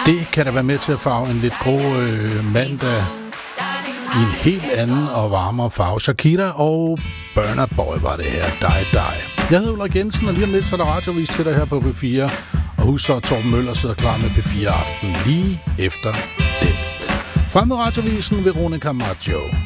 Det kan da være med til at farve en lidt grå mandag i en helt anden og varmere farve. Shakira og Burna Boy var det her. Die. Jeg hedder Ulrik Jensen, og lige om lidt så er der radiovis til dig her på P4. Og husk så, at Torben Møller sidder klar med P4 Aften lige efter det. Frem med radiovisen Veronica Maggio.